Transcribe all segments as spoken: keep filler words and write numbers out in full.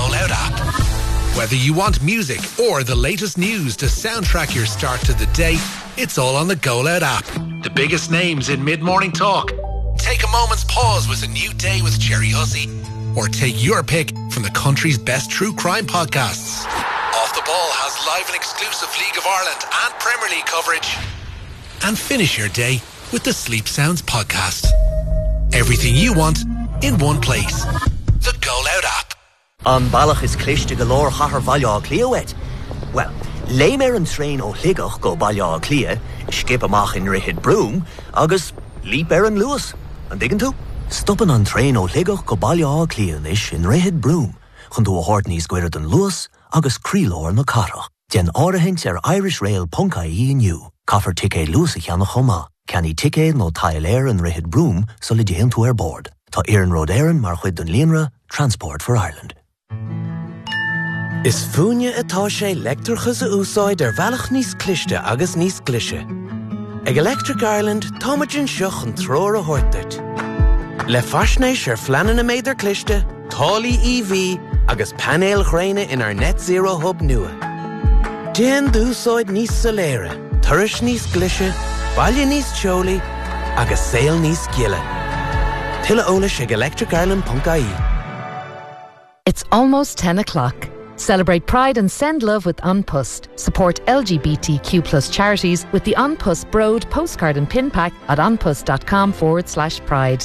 Go Loud app. Whether you want music or the latest news to soundtrack your start to the day, it's all on the Go Loud app. The biggest names in mid-morning talk. Take a moment's pause with a new day with Jerry Hussey. Or take your pick from the country's best true crime podcasts. Off the Ball has live and exclusive League of Ireland and Premier League coverage. And finish your day with the Sleep Sounds podcast. Everything you want in one place. The Go Loud app. An Balach is cliste galore hatter valja Cleowet. Well, lay mer an train o Hligach go balja Clea, skip amach in Rihid Broom, agus leap er an Lewis. And diggin' to? Stoppen an train o Hligach go balja Clea nish in Rihid Broom, chun do a hortnís gwered an Lewis, agus Creelor na Carach. Den orahint er Irish Rail Punka I in you. Kaffer ticket Lewis ich an choma. Can I ticket no tile air in Rihid Broom, so lid you to air board. Ta Erin Road Erin mar chud den Lienra, Transport for Ireland. Is fúne atá sé lectorchas a úsáid ar bhealach níos cliste agus níos glise. Ag Electric Ireland, táimid an seach an tróir a hortart. Le fasnéis ar fleanan a méidir cliste, tálaí E V agus panel chréine in our net zero hub nua. Déan dúsáid níos soléire, turis níos glise, bailne níos teolaí, agus saol níos gile. Tuilleadh eolais ag electric ireland dot I E. It's almost ten o'clock. Celebrate Pride and send love with An Post. Support L G B T Q plus charities with the An Post Broad postcard and pin pack at anpost.com forward slash pride.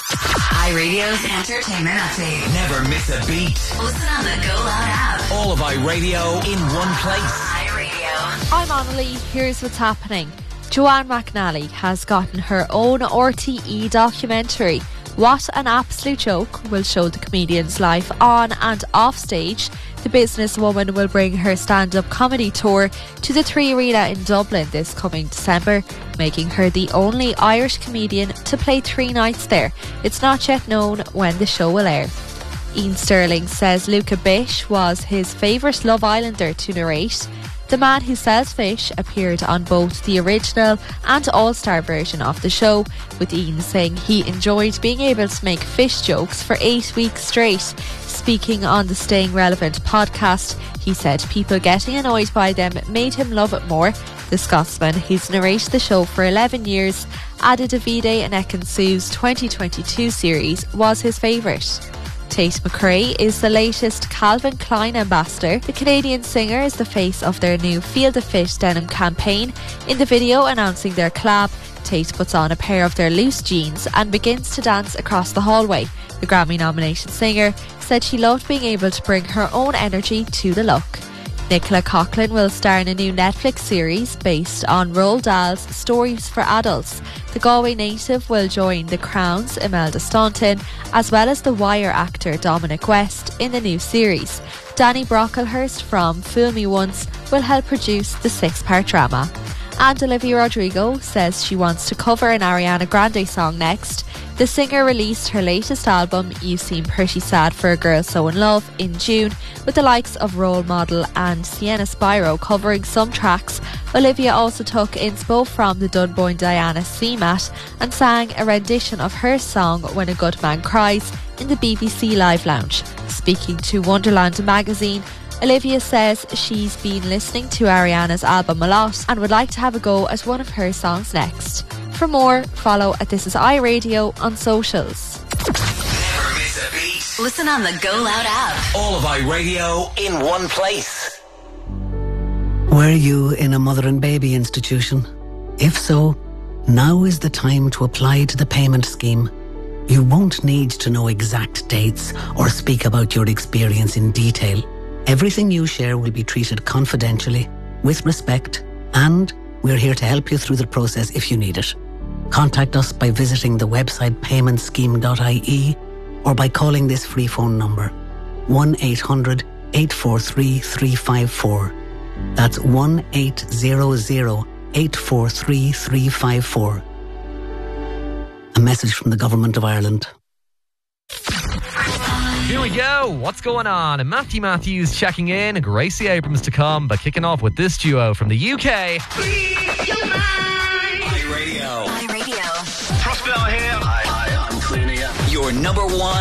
iRadio's entertainment update. Never miss a beat. Listen on the Go Loud app. All of iRadio in one place. iRadio. I'm Annalie. Here's what's happening. Joanne McNally has gotten her own R T E documentary. What an Absolute Joke will show the comedian's life on and off stage. The businesswoman will bring her stand-up comedy tour to the Three Arena in Dublin this coming December, making her the only Irish comedian to play three nights there. It's not yet known when the show will air. Ian Sterling says Luca Bish was his favourite Love Islander to narrate. The man who sells fish appeared on both the original and all-star version of the show, with Ian saying he enjoyed being able to make fish jokes for eight weeks straight. Speaking on the Staying Relevant podcast, he said people getting annoyed by them made him love it more. The Scotsman, who's narrated the show for eleven years, added Davide and Ekin-Su's twenty twenty-two series was his favourite. Tate McRae is the latest Calvin Klein ambassador. The Canadian singer is the face of their new Feel the Fit denim campaign. In the video announcing their collab, Tate puts on a pair of their loose jeans and begins to dance across the hallway. The Grammy-nominated singer said she loved being able to bring her own energy to the look. Nicola Coughlan will star in a new Netflix series based on Roald Dahl's Stories for Adults. The Galway native will join The Crown's Imelda Staunton, as well as the Wire actor Dominic West in the new series. Danny Brocklehurst from Fool Me Once will help produce the six-part drama. And Olivia Rodrigo says she wants to cover an Ariana Grande song next. The singer released her latest album, You Seem Pretty Sad for a Girl So In Love, in June, with the likes of Role Model and Sienna Spiro covering some tracks. Olivia also took inspo from the Dunboyne Diana C MAT and sang a rendition of her song When a Good Man Cries in the B B C Live Lounge. Speaking to Wonderland magazine, Olivia says she's been listening to Ariana's album a lot and would like to have a go at one of her songs next. For more, follow at This Is iRadio on socials. Never miss a beat. Listen on the Go Loud app. All of iRadio in one place. Were you in a mother and baby institution? If so, now is the time to apply to the payment scheme. You won't need to know exact dates or speak about your experience in detail. Everything you share will be treated confidentially, with respect, and we're here to help you through the process if you need it. Contact us by visiting the website payment scheme dot I E or by calling this free phone number one eight hundred, eight four three, three five four. That's one eight hundred, eight four three, three five four. A message from the Government of Ireland. Here we go. What's going on? And Matthew Matthews checking in. Gracie Abrams to come, but kicking off with this duo from the U K. iRadio. iRadio. Crossbell here. Hi, hi, I'm Clean here. Your number one